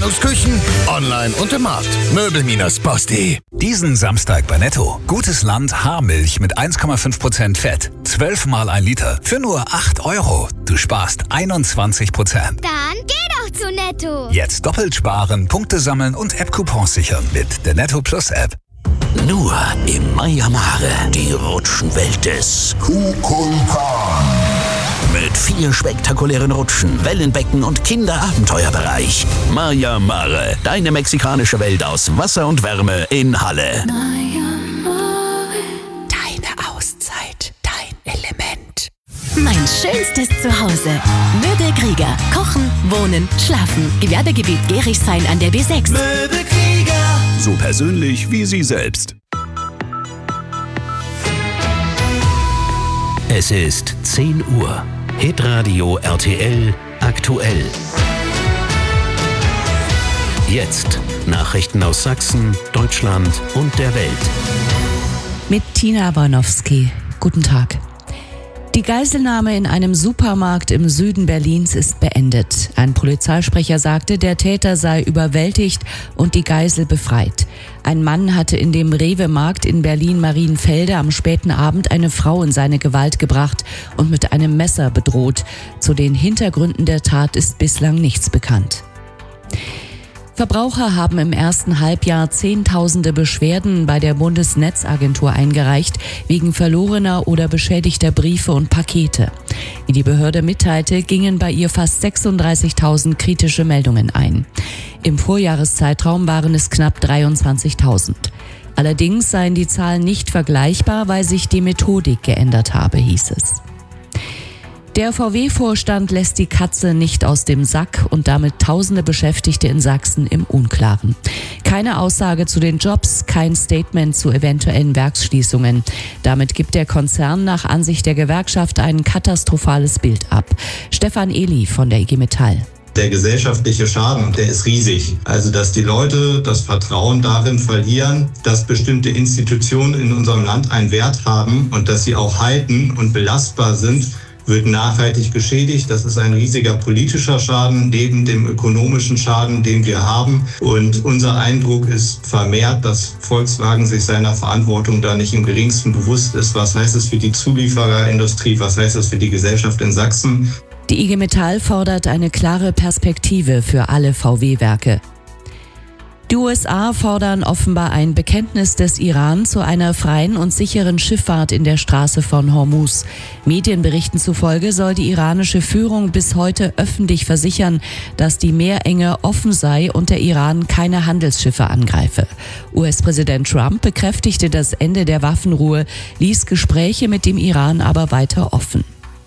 Entspannungsküchen, online und im Markt. Möbel-Boss.de. Diesen Samstag bei Netto. Gutes Land Haarmilch mit 1,5% Fett. 12 mal 1 Liter für nur 8 €. Du sparst 21%. Dann geh doch zu Netto. Jetzt doppelt sparen, Punkte sammeln und App-Coupons sichern mit der Netto Plus App. Nur im Maya Mare, die Rutschenwelt des Kukulkan. Mit 4 spektakulären Rutschen, Wellenbecken und Kinderabenteuerbereich. Maya Mare, deine mexikanische Welt aus Wasser und Wärme in Halle. Maya Mare. Deine Auszeit, dein Element. Mein schönstes Zuhause. Möbel Krieger. Kochen, wohnen, schlafen. Gewerbegebiet Gerichshain an der B6. Möbel Krieger. So persönlich wie Sie selbst. Es ist 10 Uhr. Hitradio RTL aktuell. Jetzt Nachrichten aus Sachsen, Deutschland und der Welt. Mit Tina Bornowski. Guten Tag. Die Geiselnahme in einem Supermarkt im Süden Berlins ist beendet. Ein Polizeisprecher sagte, der Täter sei überwältigt und die Geisel befreit. Ein Mann hatte in dem Rewe-Markt in Berlin-Marienfelde am späten Abend eine Frau in seine Gewalt gebracht und mit einem Messer bedroht. Zu den Hintergründen der Tat ist bislang nichts bekannt. Verbraucher haben im ersten Halbjahr Zehntausende Beschwerden bei der Bundesnetzagentur eingereicht, wegen verlorener oder beschädigter Briefe und Pakete. Wie die Behörde mitteilte, gingen bei ihr fast 36.000 kritische Meldungen ein. Im Vorjahreszeitraum waren es knapp 23.000. Allerdings seien die Zahlen nicht vergleichbar, weil sich die Methodik geändert habe, hieß es. Der VW-Vorstand lässt die Katze nicht aus dem Sack und damit tausende Beschäftigte in Sachsen im Unklaren. Keine Aussage zu den Jobs, kein Statement zu eventuellen Werksschließungen. Damit gibt der Konzern nach Ansicht der Gewerkschaft ein katastrophales Bild ab. Stefan Ehli von der IG Metall. Der gesellschaftliche Schaden, der ist riesig. Also, dass die Leute das Vertrauen darin verlieren, dass bestimmte Institutionen in unserem Land einen Wert haben und dass sie auch halten und belastbar sind, wird nachhaltig geschädigt. Das ist ein riesiger politischer Schaden neben dem ökonomischen Schaden, den wir haben. Und unser Eindruck ist vermehrt, dass Volkswagen sich seiner Verantwortung da nicht im geringsten bewusst ist. Was heißt es für die Zuliefererindustrie? Was heißt es für die Gesellschaft in Sachsen? Die IG Metall fordert eine klare Perspektive für alle VW-Werke. Die USA fordern offenbar ein Bekenntnis des Iran zu einer freien und sicheren Schifffahrt in der Straße von Hormuz. Medienberichten zufolge soll die iranische Führung bis heute öffentlich versichern, dass die Meerenge offen sei und der Iran keine Handelsschiffe angreife. US-Präsident Trump bekräftigte das Ende der Waffenruhe, ließ Gespräche mit dem Iran aber weiter offen.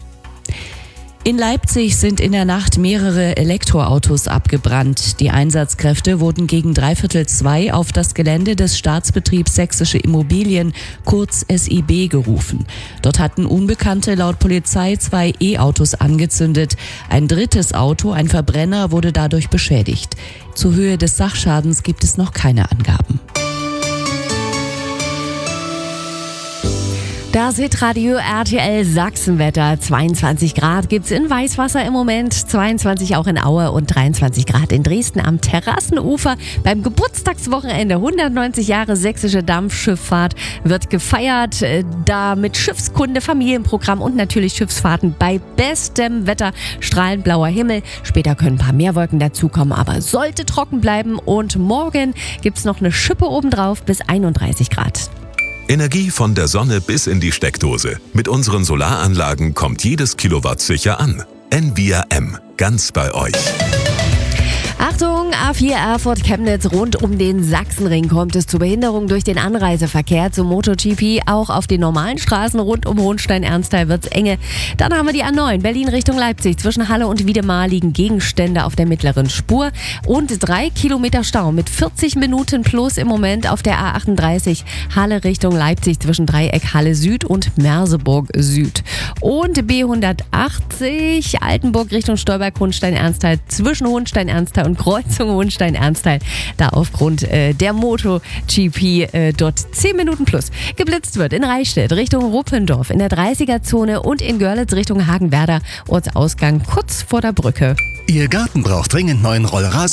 In Leipzig sind in der Nacht mehrere Elektroautos abgebrannt. Die Einsatzkräfte wurden gegen 1:45 auf das Gelände des Staatsbetriebs Sächsische Immobilien, kurz SIB, gerufen. Dort hatten Unbekannte laut Polizei 2 E-Autos angezündet. Ein drittes Auto, ein Verbrenner, wurde dadurch beschädigt. Zur Höhe des Sachschadens gibt es noch keine Angaben. Das Hitradio RTL Sachsenwetter. 22 Grad gibt's in Weißwasser im Moment, 22 auch in Aue und 23 Grad in Dresden am Terrassenufer. Beim Geburtstagswochenende 190 Jahre sächsische Dampfschifffahrt wird gefeiert. Da mit Schiffskunde, Familienprogramm und natürlich Schiffsfahrten bei bestem Wetter, strahlend blauer Himmel. Später können ein paar mehr Wolken dazukommen, aber sollte trocken bleiben. Und morgen gibt's noch eine Schippe obendrauf bis 31 Grad. Energie von der Sonne bis in die Steckdose. Mit unseren Solaranlagen kommt jedes Kilowatt sicher an. Envia M. Ganz bei euch. Achtung, A4 Erfurt-Chemnitz, rund um den Sachsenring kommt es zu Behinderungen durch den Anreiseverkehr zum MotoGP. Auch auf den normalen Straßen rund um Hohenstein-Ernsthal wird's enge. Dann haben wir die A9, Berlin Richtung Leipzig. Zwischen Halle und Wiedemar liegen Gegenstände auf der mittleren Spur. Und 3 Kilometer Stau mit 40 Minuten plus im Moment auf der A38 Halle Richtung Leipzig zwischen Dreieck Halle Süd und Merseburg Süd. Und B180 Altenburg Richtung Stolberg-Hohenstein-Ernsthal zwischen Hohenstein-Ernsthal und Kreuzung Hohenstein-Ernsthal. Da aufgrund der MotoGP dort 10 Minuten plus geblitzt wird. In Reichstätt Richtung Ruppendorf, in der 30er-Zone und in Görlitz Richtung Hagenwerder. Ortsausgang kurz vor der Brücke. Ihr Garten braucht dringend neuen Rollrasen.